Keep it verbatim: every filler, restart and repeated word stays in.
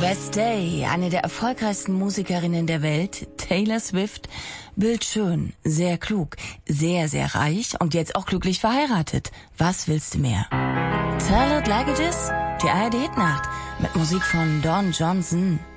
West Day, eine der erfolgreichsten Musikerinnen der Welt, Taylor Swift, bildschön, sehr klug, sehr, sehr reich und jetzt auch glücklich verheiratet. Was willst du mehr? Tell It Like It Is, die A R D-Hitnacht mit Musik von Don Johnson.